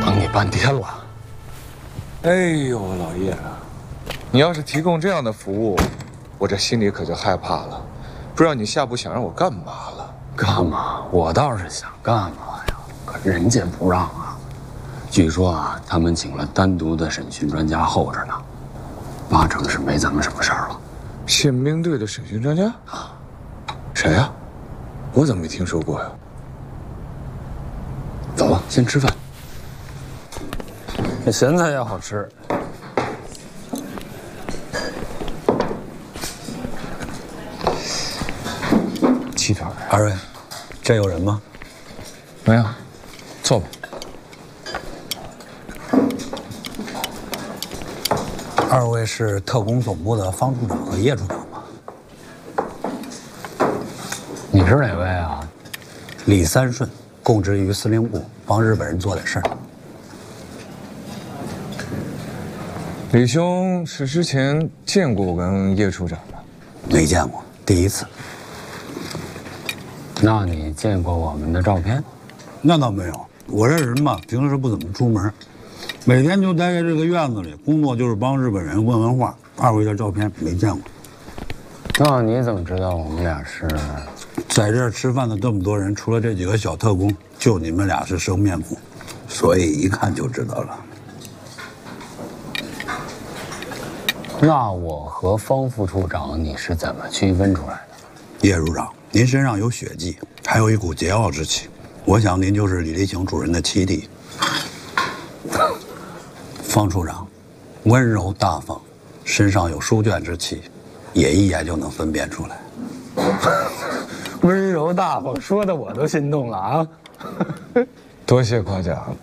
等你半天了。 哎呦，老叶啊，你要是提供这样的服务，我这心里可就害怕了，不知道你下步想让我干嘛了？ 干嘛？我倒是想干嘛呀，可人家不让啊。据说啊，他们请了单独的审讯专家候着呢，80%是没咱们什么事儿了。 宪兵队的审讯专家啊？谁呀？我怎么没听说过呀？ 走吧，先吃饭。 这咸菜也好吃。 鸡腿。 二位，这有人吗？ 没有，坐吧。 二位是特工总部的方处长和叶处长吗？ 你是哪位啊？ 李三顺，供职于司令部，帮日本人做点事儿。 李兄是之前见过我跟叶处长吗？ 没见过，第一次。 那你见过我们的照片？ 那倒没有，我这人吧，平时不怎么出门，每天就待在这个院子里，工作就是帮日本人问问话。二位的照片没见过。 那你怎么知道我们俩是？ 在这儿吃饭的这么多人，除了这几个小特工，就你们俩是生面孔，所以一看就知道了。 那我和方副处长你是怎么区分出来的？ 叶处长，您身上有血迹，还有一股桀骜之气，我想您就是李立行主任的妻弟。方处长，温柔大方，身上有书卷之气，也一眼就能分辨出来。 温柔大方，说的我都心动了啊！ 多谢夸奖。